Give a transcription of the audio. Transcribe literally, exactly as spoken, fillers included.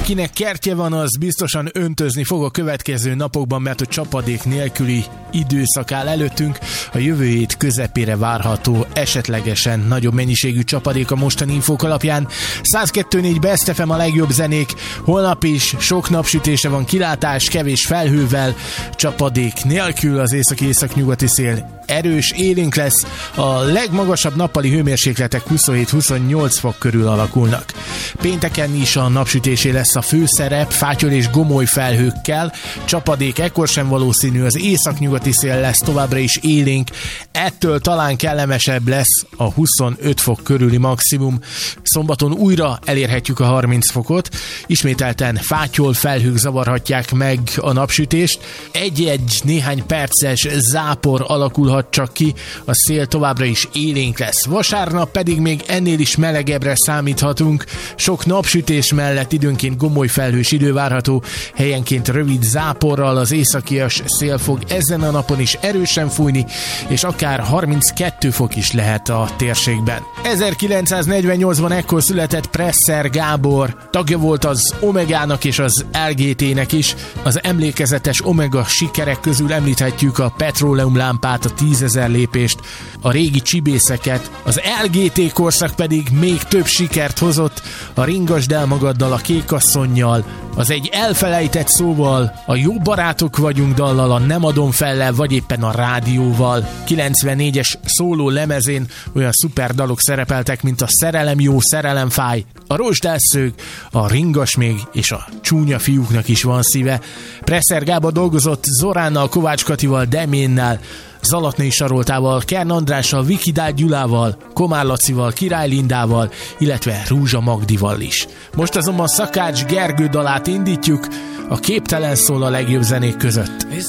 Akinek kertje van, az biztosan öntözni fog a következő napokban, mert a csapadék nélküli időszak áll előttünk. A jövő hét közepére várható esetlegesen nagyobb mennyiségű csapadék a mostani infók alapján. száz kettő négy Best ef em a legjobb zenék. Holnap is sok napsütése van, kilátás, kevés felhővel, csapadék nélkül, az északi-északnyugati szél erős, élénk lesz. A legmagasabb nappali hőmérsékletek huszonhét-huszonnyolc fok körül alakulnak. Pénteken is a napsütésé lesz a főszerep, fátyol és gomoly felhőkkel. Csapadék ekkor sem valószínű, az északnyugati szél lesz továbbra is élénk. Ettől talán kellemesebb lesz a huszonöt fok körüli maximum. Szombaton újra elérhetjük a harminc fokot. Ismételten fátyol felhők zavarhatják meg a napsütést. Egy-egy néhány perces zápor alakulhat csak ki, a szél továbbra is élénk lesz. Vasárnap pedig még ennél is melegebbre számíthatunk. Sok napsütés mellett időnként gomoly felhős idő várható, helyenként rövid záporral, az északias szél fog ezen a napon is erősen fújni, és akár harminckettő fok is lehet a térségben. ezerkilencszáznegyvennyolcban ekkor született Presser Gábor, tagja volt az Omegának és az el gé té-nek is. Az emlékezetes Omega sikerek közül említhetjük a petróleumlámpát, a tízezer lépést, a régi csibészeket, az el gé té korszak pedig még több sikert hozott, a Ringasd el magaddal, a Kékasszonnyal, az Egy elfelejtett szóval, a Jó barátok vagyunk dallal, a Nem adom fellel, vagy éppen a Rádióval. kilencvennégyes szóló lemezén olyan szuper dalok szerepeltek, mint a Szerelem jó, szerelem fáj, a Rozsdálszög, a Ringas még, és a Csúnya fiúknak is van szíve. Presser Gábor dolgozott Zoránnal, Kovács Katival, Deménnel, Zalatnai Saroltával, Kern Andrással, Vikidál Gyulával, Komár Lacival, Király Lindával, illetve Rúzsa Magdival is. Most azonban Szakács Gergő dalát indítjuk, a Képtelen szól a legjobb zenék között.